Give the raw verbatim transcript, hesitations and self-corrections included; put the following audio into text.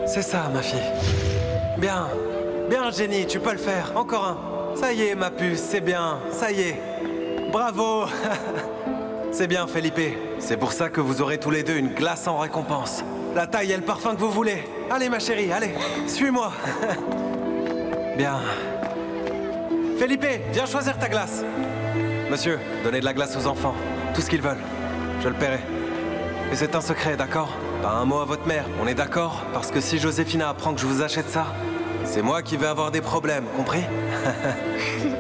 C'est ça, ma fille. Bien. Bien, Jenny, tu peux le faire. Encore un. Ça y est, ma puce, c'est bien. Ça y est. Bravo. C'est bien, Felipe. C'est pour ça que vous aurez tous les deux une glace en récompense. La taille et le parfum que vous voulez. Allez, ma chérie, allez. Suis-moi. Bien. Felipe, viens choisir ta glace. Monsieur, donnez de la glace aux enfants. Tout ce qu'ils veulent. Je le paierai. Et c'est un secret, d'accord? Pas un mot à votre mère, on est d'accord? Parce que si Josefina apprend que je vous achète ça, c'est moi qui vais avoir des problèmes, compris?